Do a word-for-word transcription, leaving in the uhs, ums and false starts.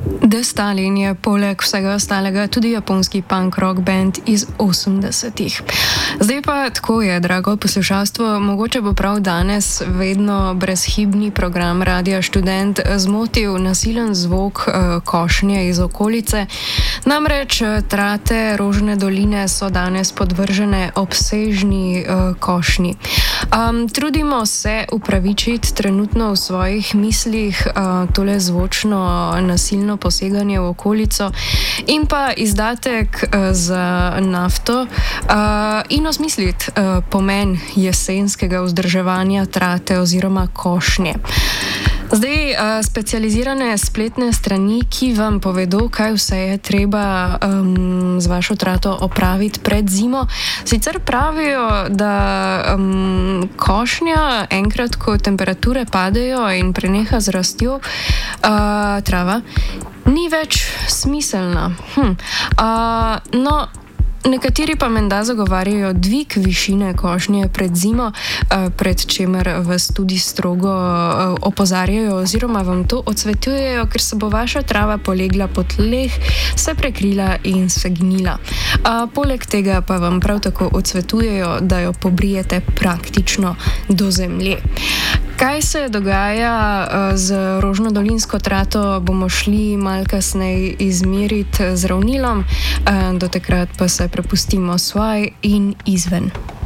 The Stalin je poleg vsega ostalega tudi japonski punk rock band iz osemdesetih. Zdaj pa tako je, drago poslušalstvo, mogoče bo prav danes vedno brezhibni program Radia Študent zmotil nasilen zvok uh, košnje iz okolice. Namreč trate Rožne doline so danes podvržene obsežni uh, košnji. Um, trudimo se upravičiti trenutno v svojih mislih uh, tole zvočno nasilno poseganje v okolico in pa izdatek uh, za nafto uh, in osmisliti uh, pomen jesenskega vzdrževanja trate oziroma košnje. Zdaj, uh, specializirane spletne strani, ki vam povedo, kaj vse je treba um, z vašo trato opraviti pred zimo, sicer pravijo, da um, košnja enkrat, ko temperature padejo in preneha z rastjo uh, trava, ni več smiselna. Hm. Uh, no, nekateri pa menda zagovarjajo dvig višine košnje pred zimo, pred čemer vas tudi strogo opozarjajo oziroma vam to odsvetujejo, ker se bo vaša trava polegla po tleh, se prekrila in se gnila. Poleg tega pa vam prav tako odsvetujejo, da jo pobrijete praktično do zemlje. Kaj se dogaja z Rožnodolinsko trato, bomo šli malo kasneje izmeriti z ravnilom, do takrat pa se prepustimo svoj in izven.